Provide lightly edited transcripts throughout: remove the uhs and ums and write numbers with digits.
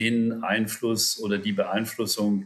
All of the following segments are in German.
den Einfluss oder die Beeinflussung,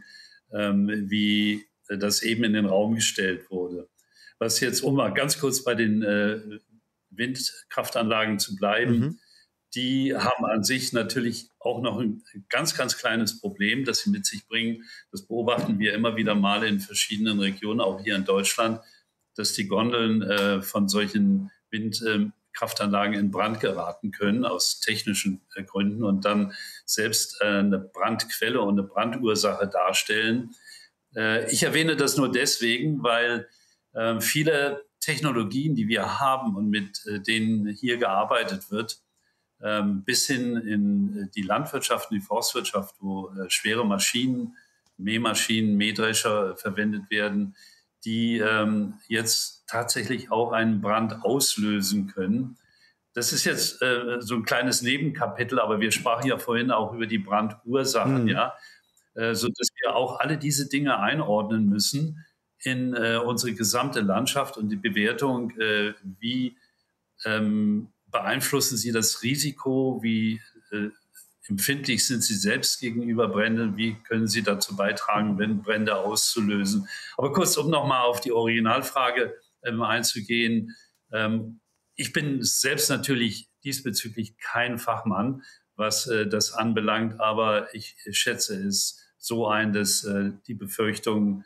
wie das eben in den Raum gestellt wurde. Was jetzt, um mal ganz kurz bei den Windkraftanlagen zu bleiben, Mhm. die haben an sich natürlich auch noch ein ganz, ganz kleines Problem, das sie mit sich bringen. Das beobachten wir immer wieder mal in verschiedenen Regionen, auch hier in Deutschland, dass die Gondeln von solchen Windkraftanlagen in Brand geraten können aus technischen Gründen und dann selbst eine Brandquelle und eine Brandursache darstellen. Ich erwähne das nur deswegen, weil viele Technologien, die wir haben und mit denen hier gearbeitet wird, bis hin in die Landwirtschaft und die Forstwirtschaft, wo schwere Maschinen, Mähmaschinen, Mähdrescher verwendet werden, die jetzt tatsächlich auch einen Brand auslösen können. Das ist jetzt so ein kleines Nebenkapitel, aber wir sprachen ja vorhin auch über die Brandursachen, Mhm. ja, so dass wir auch alle diese Dinge einordnen müssen in unsere gesamte Landschaft und die Bewertung, wie beeinflussen sie das Risiko, wie empfindlich sind sie selbst gegenüber Bränden, wie können sie dazu beitragen, wenn Brände auszulösen. Aber kurz, um nochmal auf die Originalfrage einzugehen. Ich bin selbst natürlich diesbezüglich kein Fachmann, was das anbelangt, aber ich schätze es so ein, dass die Befürchtungen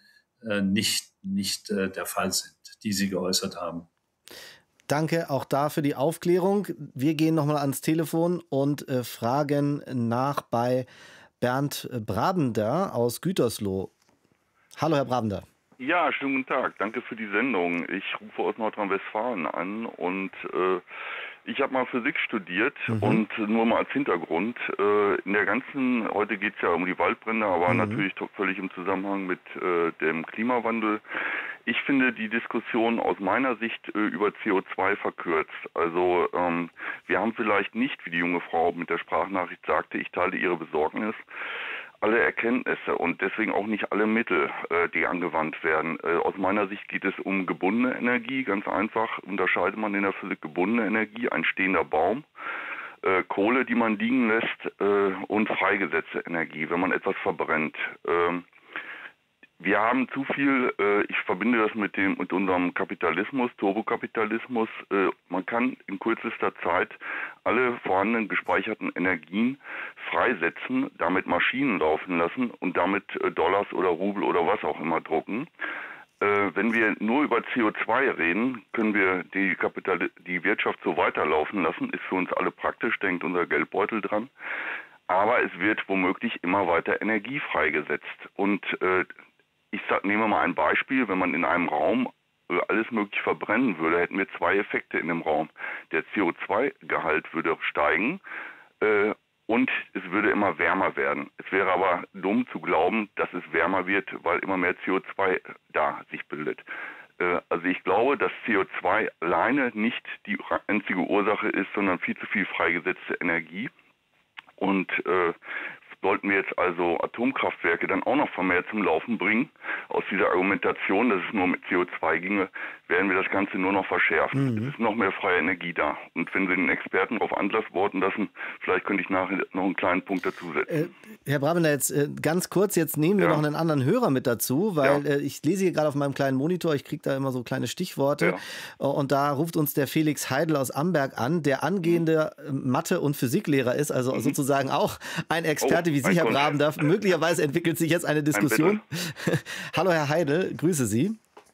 nicht der Fall sind, die Sie geäußert haben. Danke auch da für die Aufklärung. Wir gehen nochmal ans Telefon und fragen nach bei Bernd Brabender aus Gütersloh. Hallo, Herr Brabender. Ja, schönen guten Tag. Danke für die Sendung. Ich rufe aus Nordrhein-Westfalen an und ich habe mal Physik studiert und nur mal als Hintergrund. In der ganzen, heute geht es ja um die Waldbrände, aber natürlich völlig im Zusammenhang mit dem Klimawandel. Ich finde die Diskussion aus meiner Sicht über CO2 verkürzt. Also wir haben vielleicht nicht, wie die junge Frau mit der Sprachnachricht sagte, ich teile ihre Besorgnis, alle Erkenntnisse und deswegen auch nicht alle Mittel, die angewandt werden. Aus meiner Sicht geht es um gebundene Energie, ganz einfach unterscheidet man in der Physik gebundene Energie, ein stehender Baum, Kohle, die man liegen lässt und freigesetzte Energie, wenn man etwas verbrennt. Wir haben zu viel, ich verbinde das mit unserem Kapitalismus, Turbokapitalismus. Man kann in kürzester Zeit alle vorhandenen gespeicherten Energien freisetzen, damit Maschinen laufen lassen und damit Dollars oder Rubel oder was auch immer drucken. Wenn wir nur über CO2 reden, können wir die Wirtschaft so weiterlaufen lassen. Ist für uns alle praktisch, denkt unser Geldbeutel dran. Aber es wird womöglich immer weiter Energie freigesetzt. Und ich nehme mal ein Beispiel, wenn man in einem Raum alles mögliche verbrennen würde, hätten wir zwei Effekte in dem Raum. Der CO2-Gehalt würde steigen und es würde immer wärmer werden. Es wäre aber dumm zu glauben, dass es wärmer wird, weil immer mehr CO2 da sich bildet. Also ich glaube, dass CO2 alleine nicht die einzige Ursache ist, sondern viel zu viel freigesetzte Energie. Und sollten wir jetzt also Atomkraftwerke dann auch noch vermehrt zum Laufen bringen, aus dieser Argumentation, dass es nur mit CO2 ginge, werden wir das Ganze nur noch verschärfen. Es ist noch mehr freie Energie da. Und wenn Sie den Experten darauf antworten lassen, vielleicht könnte ich nachher noch einen kleinen Punkt dazu setzen. Herr Brabender, jetzt ganz kurz, jetzt nehmen wir noch einen anderen Hörer mit dazu, weil ich lese hier gerade auf meinem kleinen Monitor, ich kriege da immer so kleine Stichworte und da ruft uns der Felix Heidel aus Amberg an, der angehende Mathe- und Physiklehrer ist, also sozusagen auch ein Experte wie Sie, Herr Brabender. Möglicherweise entwickelt sich jetzt eine Diskussion. Hallo Herr Heidel, grüße Sie.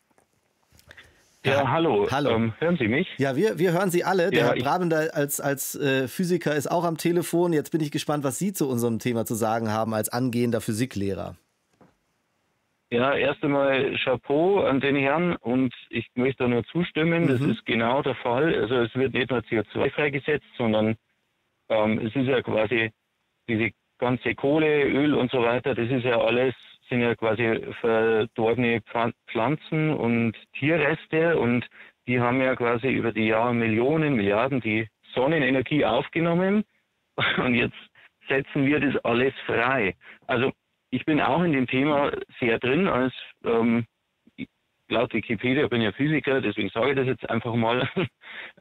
Ja, hallo. Hören Sie mich? Ja, wir hören Sie alle. Der Herr Brabender als Physiker ist auch am Telefon. Jetzt bin ich gespannt, was Sie zu unserem Thema zu sagen haben als angehender Physiklehrer. Ja, erst einmal Chapeau an den Herrn und ich möchte da nur zustimmen. Das ist genau der Fall. Also es wird nicht nur CO2 freigesetzt, sondern es ist ja quasi diese ganze Kohle, Öl und so weiter, das ist ja alles, sind ja quasi verdorbene Pflanzen und Tierreste und die haben ja quasi über die Jahre Millionen, Milliarden die Sonnenenergie aufgenommen und jetzt setzen wir das alles frei. Also ich bin auch in dem Thema sehr drin, als laut Wikipedia bin ja Physiker, deswegen sage ich das jetzt einfach mal.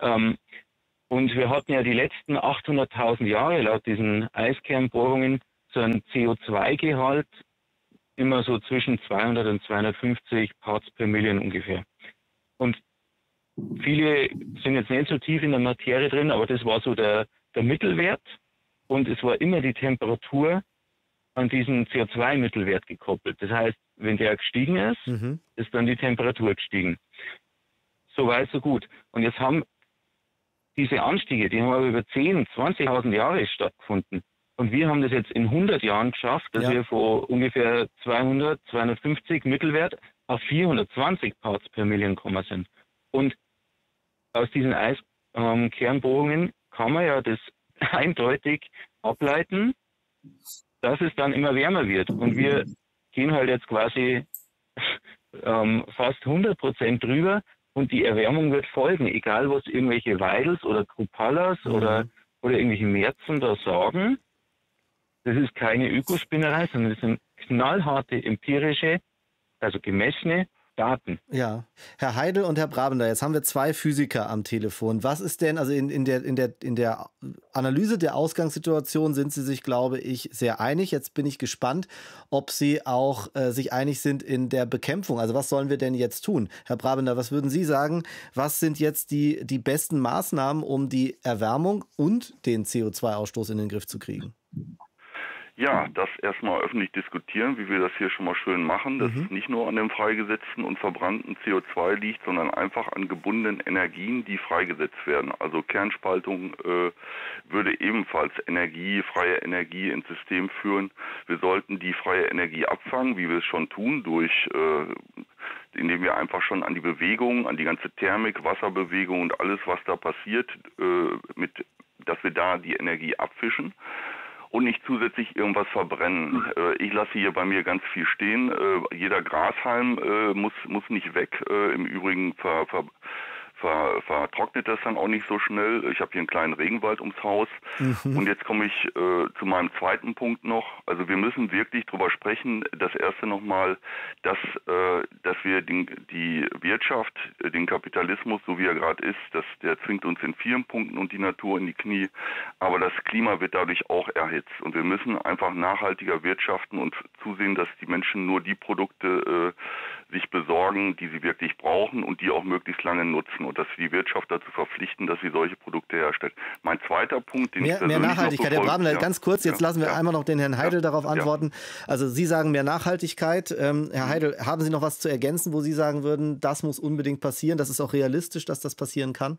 Und wir hatten ja die letzten 800.000 Jahre laut diesen Eiskernbohrungen so ein CO2-Gehalt immer so zwischen 200 und 250 Parts per Million ungefähr. Und viele sind jetzt nicht so tief in der Materie drin, aber das war so der Mittelwert. Und es war immer die Temperatur an diesen CO2-Mittelwert gekoppelt. Das heißt, wenn der gestiegen ist, ist dann die Temperatur gestiegen. So weit, so gut. Und jetzt haben diese Anstiege, die haben aber über 10.000, 20.000 Jahre stattgefunden. Und wir haben das jetzt in 100 Jahren geschafft, dass wir von ungefähr 200, 250 Mittelwert auf 420 Parts per Million gekommen sind. Und aus diesen Eiskernbohrungen kann man ja das eindeutig ableiten, dass es dann immer wärmer wird. Und wir gehen halt jetzt quasi fast 100% drüber und die Erwärmung wird folgen, egal was irgendwelche Weidels oder Kruppallas oder irgendwelche Märzen da sagen. Das ist keine Ökospinnerei, sondern das sind knallharte, empirische, also gemessene Daten. Ja, Herr Heidel und Herr Brabender, jetzt haben wir zwei Physiker am Telefon. Was ist denn, also in der Analyse der Ausgangssituation sind Sie sich, glaube ich, sehr einig. Jetzt bin ich gespannt, ob Sie auch sich einig sind in der Bekämpfung. Also was sollen wir denn jetzt tun? Herr Brabender, was würden Sie sagen? Was sind jetzt die besten Maßnahmen, um die Erwärmung und den CO2-Ausstoß in den Griff zu kriegen? Ja, das erstmal öffentlich diskutieren, wie wir das hier schon mal schön machen, dass es nicht nur an dem freigesetzten und verbrannten CO2 liegt, sondern einfach an gebundenen Energien, die freigesetzt werden. Also Kernspaltung würde ebenfalls freie Energie ins System führen. Wir sollten die freie Energie abfangen, wie wir es schon tun, indem wir einfach schon an die Bewegung, an die ganze Thermik, Wasserbewegung und alles, was da passiert, dass wir da die Energie abfischen. Und nicht zusätzlich irgendwas verbrennen. Ich lasse hier bei mir ganz viel stehen. Jeder Grashalm muss nicht weg. Im Übrigen vertrocknet das dann auch nicht so schnell. Ich habe hier einen kleinen Regenwald ums Haus. Und jetzt komme ich zu meinem zweiten Punkt noch. Also wir müssen wirklich drüber sprechen, das erste nochmal, dass wir die Wirtschaft, den Kapitalismus, so wie er gerade ist, der zwingt uns in vielen Punkten und die Natur in die Knie. Aber das Klima wird dadurch auch erhitzt. Und wir müssen einfach nachhaltiger wirtschaften und zusehen, dass die Menschen nur die Produkte sich besorgen, die sie wirklich brauchen und die auch möglichst lange nutzen. Und dass wir die Wirtschaft dazu verpflichten, dass sie solche Produkte herstellt. Mein zweiter Punkt, den ich persönlich mehr Nachhaltigkeit, Herr Brabender, ganz kurz, jetzt lassen wir einmal noch den Herrn Heidel darauf antworten. Also Sie sagen mehr Nachhaltigkeit. Herr Heidel, haben Sie noch was zu ergänzen, wo Sie sagen würden, das muss unbedingt passieren, das ist auch realistisch, dass das passieren kann?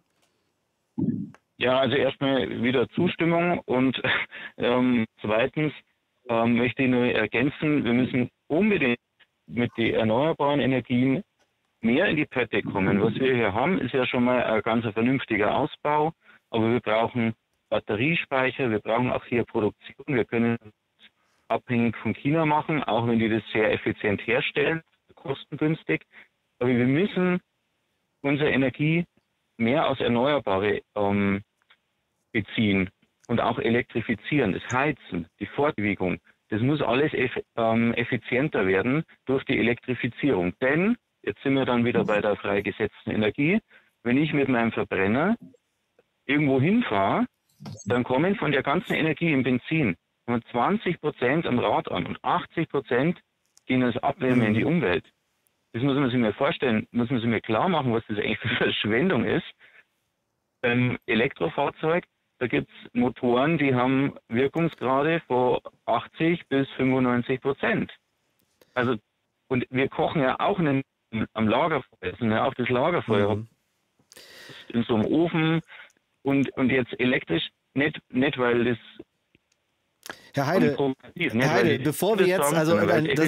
Ja, also erstmal wieder Zustimmung und zweitens möchte ich nur ergänzen, wir müssen unbedingt mit den erneuerbaren Energien mehr in die Pötte kommen. Was wir hier haben, ist ja schon mal ein ganz vernünftiger Ausbau, aber wir brauchen Batteriespeicher, wir brauchen auch hier Produktion, wir können abhängig von China machen, auch wenn die das sehr effizient herstellen, kostengünstig, aber wir müssen unsere Energie mehr aus Erneuerbare beziehen und auch elektrifizieren, das Heizen, die Fortbewegung. Das muss alles effizienter werden durch die Elektrifizierung. Denn, jetzt sind wir dann wieder bei der freigesetzten Energie, wenn ich mit meinem Verbrenner irgendwo hinfahre, dann kommen von der ganzen Energie im Benzin nur 20% am Rad an und 80% gehen als Abwärme in die Umwelt. Das muss man sich mal vorstellen, muss man sich mal klar machen, was das eigentlich für Verschwendung ist. Beim Elektrofahrzeug, da gibt es Motoren, die haben Wirkungsgrade von 80 bis 95%. Also, und wir kochen ja auch nicht am Lagerfeuer, sondern auch das Lagerfeuer in so einem Ofen und jetzt elektrisch, nicht weil das Herr Heidel, bevor wir jetzt, also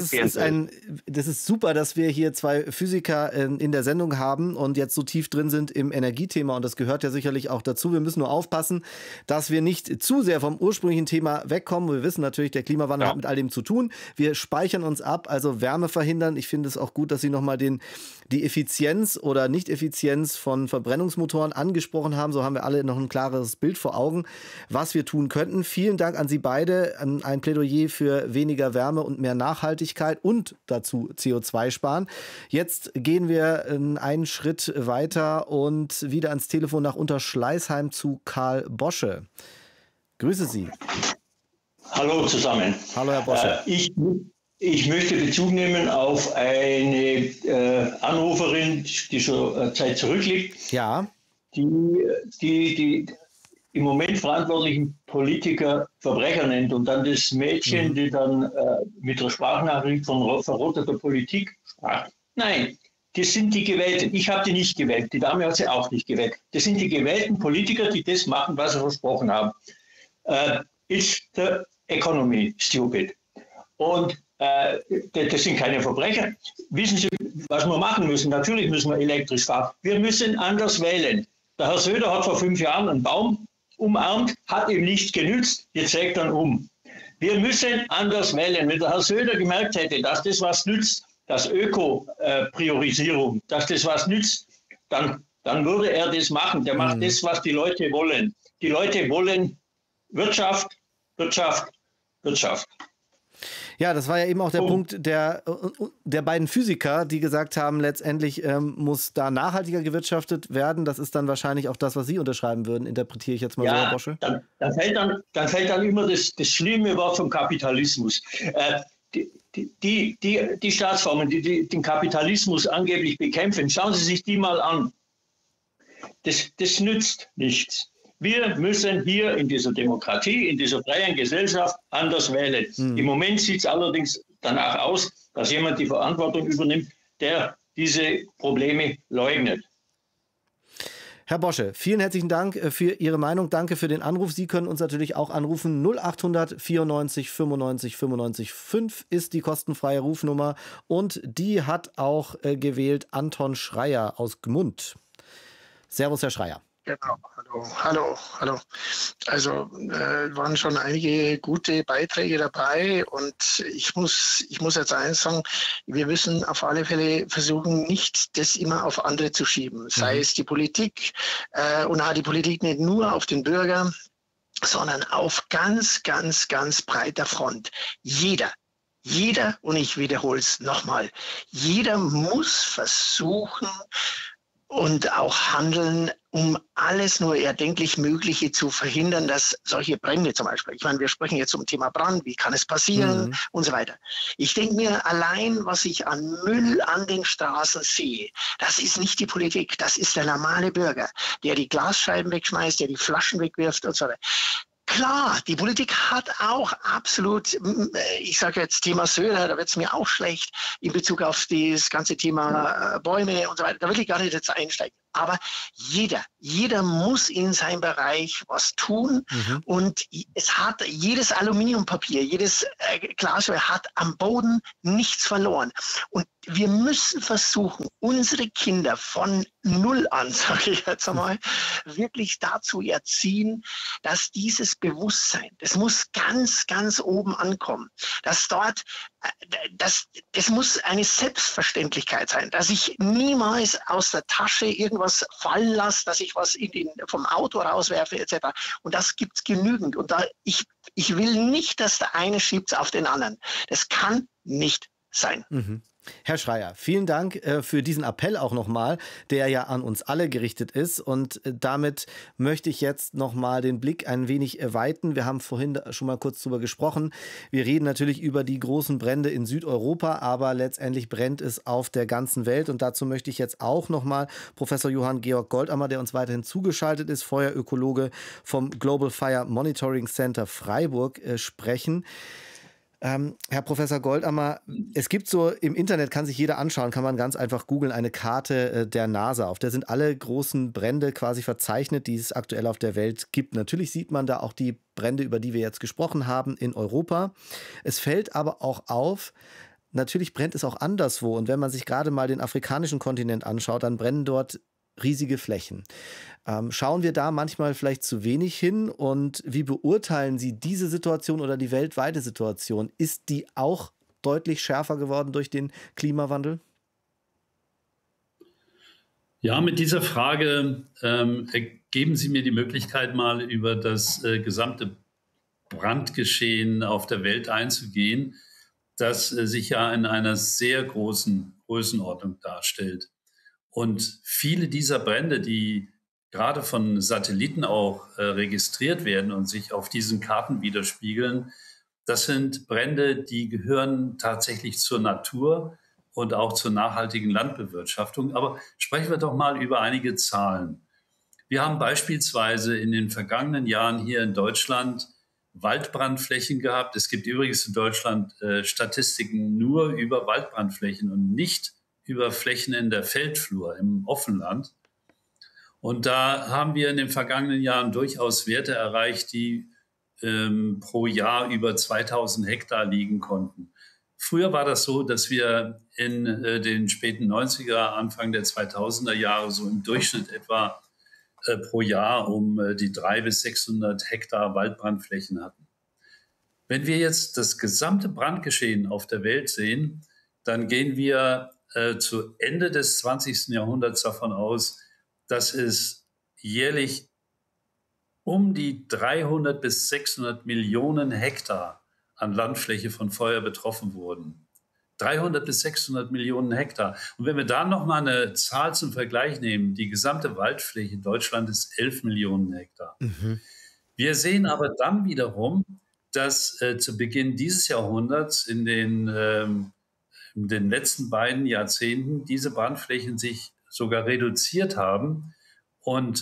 das ist super, dass wir hier zwei Physiker in der Sendung haben und jetzt so tief drin sind im Energiethema und das gehört ja sicherlich auch dazu. Wir müssen nur aufpassen, dass wir nicht zu sehr vom ursprünglichen Thema wegkommen. Wir wissen natürlich, der Klimawandel hat mit all dem zu tun. Wir speichern uns ab, also Wärme verhindern. Ich finde es auch gut, dass Sie nochmal die Effizienz oder Nicht-Effizienz von Verbrennungsmotoren angesprochen haben. So haben wir alle noch ein klares Bild vor Augen, was wir tun könnten. Vielen Dank an Sie beide. Ein Plädoyer für weniger Wärme und mehr Nachhaltigkeit und dazu CO2 sparen. Jetzt gehen wir einen Schritt weiter und wieder ans Telefon nach Unterschleißheim zu Karl Bosche. Grüße Sie. Hallo zusammen. Hallo, Herr Bosche. Ich möchte Bezug nehmen auf eine Anruferin, die schon Zeit zurückliegt. Ja. Die im Moment verantwortlichen Politiker Verbrecher nennt und dann das Mädchen, die dann mit der Sprachnachricht von verrotteter Politik sprach. Nein, das sind die Gewählten. Ich habe die nicht gewählt. Die Dame hat sie auch nicht gewählt. Das sind die gewählten Politiker, die das machen, was sie versprochen haben. Ist the economy stupid? Und das sind keine Verbrecher. Wissen Sie, was wir machen müssen? Natürlich müssen wir elektrisch fahren. Wir müssen anders wählen. Der Herr Söder hat vor 5 Jahren einen Baum umarmt, hat ihm nicht genützt, jetzt sägt er um. Wir müssen anders wählen. Wenn der Herr Söder gemerkt hätte, dass das was nützt, dass Öko-Priorisierung, dass das was nützt, dann würde er das machen. Der macht das, was die Leute wollen. Die Leute wollen Wirtschaft, Wirtschaft, Wirtschaft. Ja, das war ja eben auch der Punkt der beiden Physiker, die gesagt haben, letztendlich muss da nachhaltiger gewirtschaftet werden. Das ist dann wahrscheinlich auch das, was Sie unterschreiben würden, interpretiere ich jetzt mal so, Herr Bosche. Dann fällt dann immer das schlimme Wort vom Kapitalismus. Die Staatsformen, die den Kapitalismus angeblich bekämpfen, schauen Sie sich die mal an. Das nützt nichts. Wir müssen hier in dieser Demokratie, in dieser freien Gesellschaft anders wählen. Im Moment sieht es allerdings danach aus, dass jemand die Verantwortung übernimmt, der diese Probleme leugnet. Herr Bosche, vielen herzlichen Dank für Ihre Meinung. Danke für den Anruf. Sie können uns natürlich auch anrufen. 0800 94 95 95 5 ist die kostenfreie Rufnummer. Und die hat auch gewählt Anton Schreier aus Gmund. Servus, Herr Schreier. Genau, hallo. Also waren schon einige gute Beiträge dabei und ich muss jetzt eins sagen, wir müssen auf alle Fälle versuchen, nicht das immer auf andere zu schieben, sei es die Politik und die Politik nicht nur auf den Bürger, sondern auf ganz, ganz, ganz breiter Front. Jeder, und ich wiederhole es nochmal, jeder muss versuchen, und auch handeln, um alles nur erdenklich Mögliche zu verhindern, dass solche Brände zum Beispiel, ich meine, wir sprechen jetzt zum Thema Brand, wie kann es passieren und so weiter. Ich denke mir, allein was ich an Müll an den Straßen sehe, das ist nicht die Politik, das ist der normale Bürger, der die Glasscheiben wegschmeißt, der die Flaschen wegwirft und so weiter. Klar, die Politik hat auch absolut, ich sage jetzt Thema Söder, da wird es mir auch schlecht in Bezug auf das ganze Thema Bäume und so weiter, da will ich gar nicht jetzt einsteigen. Aber jeder muss in seinem Bereich was tun und es hat jedes Aluminiumpapier, jedes Glas hat am Boden nichts verloren. Und wir müssen versuchen, unsere Kinder von null an, sage ich jetzt einmal, wirklich dazu erziehen, dass dieses Bewusstsein, das muss ganz, ganz oben ankommen, dass dort, das muss eine Selbstverständlichlich sein, dass ich niemals aus der Tasche irgendwas fallen lasse, dass ich was vom Auto rauswerfe etc. Und das gibt es genügend. Und ich will nicht, dass der eine schiebt es auf den anderen. Das kann nicht sein. Herr Schreier, vielen Dank für diesen Appell auch nochmal, der ja an uns alle gerichtet ist. Und damit möchte ich jetzt nochmal den Blick ein wenig weiten. Wir haben vorhin schon mal kurz drüber gesprochen. Wir reden natürlich über die großen Brände in Südeuropa, aber letztendlich brennt es auf der ganzen Welt. Und dazu möchte ich jetzt auch nochmal Professor Johann Georg Goldammer, der uns weiterhin zugeschaltet ist, Feuerökologe vom Global Fire Monitoring Center Freiburg, sprechen. Herr Professor Goldammer, es gibt so im Internet, kann sich jeder anschauen, kann man ganz einfach googeln, eine Karte der NASA. Auf der sind alle großen Brände quasi verzeichnet, die es aktuell auf der Welt gibt. Natürlich sieht man da auch die Brände, über die wir jetzt gesprochen haben, in Europa. Es fällt aber auch auf, natürlich brennt es auch anderswo. Und wenn man sich gerade mal den afrikanischen Kontinent anschaut, dann brennen dort riesige Flächen. Schauen wir da manchmal vielleicht zu wenig hin und wie beurteilen Sie diese Situation oder die weltweite Situation? Ist die auch deutlich schärfer geworden durch den Klimawandel? Ja, mit dieser Frage geben Sie mir die Möglichkeit, mal über das gesamte Brandgeschehen auf der Welt einzugehen, das sich ja in einer sehr großen Größenordnung darstellt. Und viele dieser Brände, die gerade von Satelliten auch registriert werden und sich auf diesen Karten widerspiegeln, Das sind Brände, die gehören tatsächlich zur Natur und auch zur nachhaltigen Landbewirtschaftung. Aber sprechen wir doch mal über einige Zahlen. Wir haben beispielsweise in den vergangenen Jahren hier in Deutschland Waldbrandflächen gehabt. Es gibt übrigens in Deutschland Statistiken nur über Waldbrandflächen und nicht über Flächen in der Feldflur, im Offenland. Und da haben wir in den vergangenen Jahren durchaus Werte erreicht, die pro Jahr über 2000 Hektar liegen konnten. Früher war das so, dass wir in den späten 90er, Anfang der 2000er Jahre so im Durchschnitt etwa pro Jahr um die 300 bis 600 Hektar Waldbrandflächen hatten. Wenn wir jetzt das gesamte Brandgeschehen auf der Welt sehen, dann gehen wir zu Ende des 20. Jahrhunderts davon aus, dass es jährlich um die 300 bis 600 Millionen Hektar an Landfläche von Feuer betroffen wurden. 300 bis 600 Millionen Hektar. Und wenn wir da nochmal eine Zahl zum Vergleich nehmen, die gesamte Waldfläche in Deutschland ist 11 Millionen Hektar. Mhm. Wir sehen aber dann wiederum, dass zu Beginn dieses Jahrhunderts in den letzten beiden Jahrzehnten diese Brandflächen sich sogar reduziert haben. Und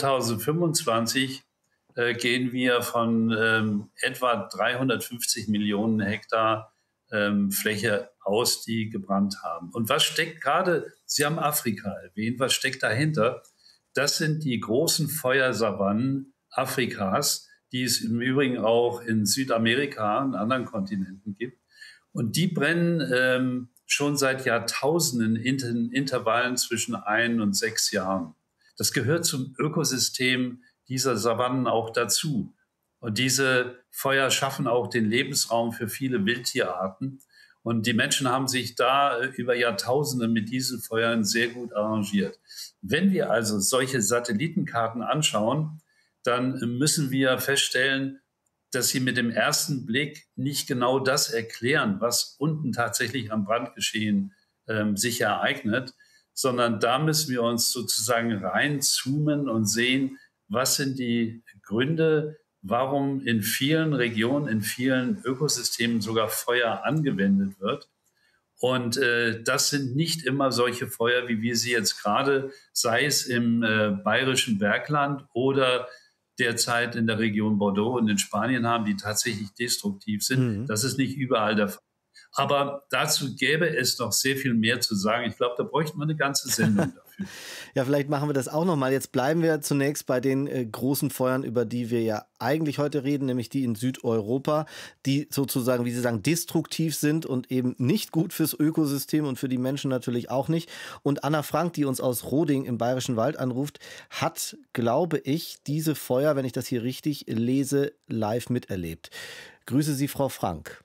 2025 gehen wir von etwa 350 Millionen Hektar Fläche aus, die gebrannt haben. Und was steckt gerade, Sie haben Afrika erwähnt, was steckt dahinter? Das sind die großen Feuersavannen Afrikas, die es im Übrigen auch in Südamerika und anderen Kontinenten gibt. Und die brennen schon seit Jahrtausenden in Intervallen zwischen 1 und 6 Jahren. Das gehört zum Ökosystem dieser Savannen auch dazu. Und diese Feuer schaffen auch den Lebensraum für viele Wildtierarten. Und die Menschen haben sich da über Jahrtausende mit diesen Feuern sehr gut arrangiert. Wenn wir also solche Satellitenkarten anschauen, dann müssen wir feststellen, dass sie mit dem ersten Blick nicht genau das erklären, was unten tatsächlich am Brandgeschehen sich ereignet, sondern da müssen wir uns sozusagen reinzoomen und sehen, was sind die Gründe, warum in vielen Regionen, in vielen Ökosystemen sogar Feuer angewendet wird. Und das sind nicht immer solche Feuer, wie wir sie jetzt gerade, sei es im bayerischen Bergland oder derzeit in der Region Bordeaux und in Spanien haben, die tatsächlich destruktiv sind. Das ist nicht überall der Fall. Aber dazu gäbe es noch sehr viel mehr zu sagen. Ich glaube, da bräuchten wir eine ganze Sendung dafür. Ja, vielleicht machen wir das auch nochmal. Jetzt bleiben wir zunächst bei den großen Feuern, über die wir ja eigentlich heute reden, nämlich die in Südeuropa, die sozusagen, wie Sie sagen, destruktiv sind und eben nicht gut fürs Ökosystem und für die Menschen natürlich auch nicht. Und Anna Frank, die uns aus Roding im Bayerischen Wald anruft, hat, glaube ich, diese Feuer, wenn ich das hier richtig lese, live miterlebt. Grüße Sie, Frau Frank.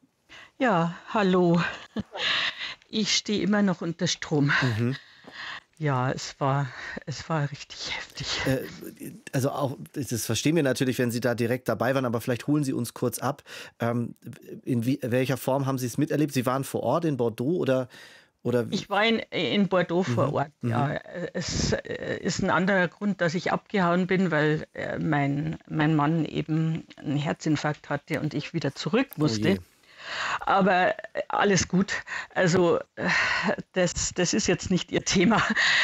Ja, hallo. Ich stehe immer noch unter Strom. Mhm. Ja, es war richtig heftig. Also auch, das verstehen wir natürlich, wenn Sie da direkt dabei waren, aber vielleicht holen Sie uns kurz ab. In welcher Form haben Sie es miterlebt? Sie waren vor Ort in Bordeaux oder? Ich war in Bordeaux vor Ort, ja. Es ist ein anderer Grund, dass ich abgehauen bin, weil mein Mann eben einen Herzinfarkt hatte und ich wieder zurück musste. Oh, aber alles gut. Also das ist jetzt nicht Ihr Thema.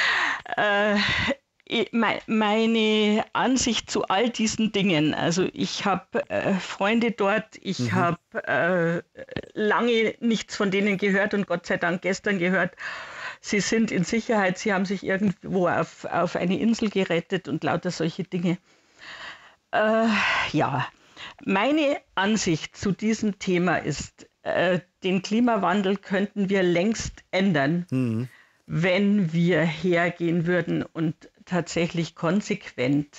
Meine Ansicht zu all diesen Dingen, also ich habe Freunde dort, ich habe lange nichts von denen gehört und Gott sei Dank gestern gehört, sie sind in Sicherheit, sie haben sich irgendwo auf eine Insel gerettet und lauter solche Dinge. Ja. Meine Ansicht zu diesem Thema ist, den Klimawandel könnten wir längst ändern, wenn wir hergehen würden und tatsächlich konsequent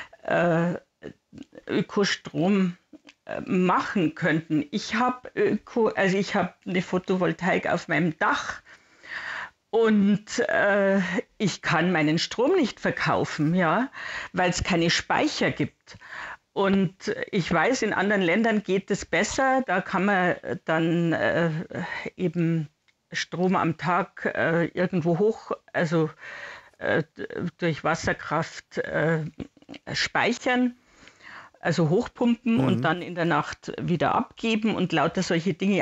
Ökostrom machen könnten. Ich habe eine Photovoltaik auf meinem Dach und ich kann meinen Strom nicht verkaufen, ja, weil es keine Speicher gibt. Und ich weiß, in anderen Ländern geht es besser. Da kann man dann eben Strom am Tag irgendwo hoch, also durch Wasserkraft speichern. also hochpumpen und dann in der Nacht wieder abgeben und lauter solche Dinge.